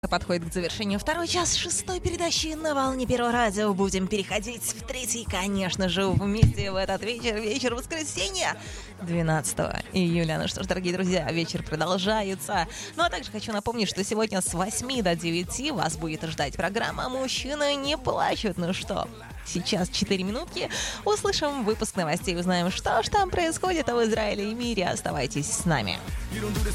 Подходит к завершению второй час шестой передачи на волне Первого радио. Будем переходить в третий, конечно же, вместе в этот вечер воскресенья, 12 июля. Ну что ж, дорогие друзья, вечер продолжается. Ну а также хочу напомнить, что сегодня с 8 до 9 вас будет ждать программа «Мужчины не плачут». Ну что, сейчас 4 минутки, услышим выпуск новостей, узнаем, что ж там происходит в Израиле и мире. Оставайтесь с нами.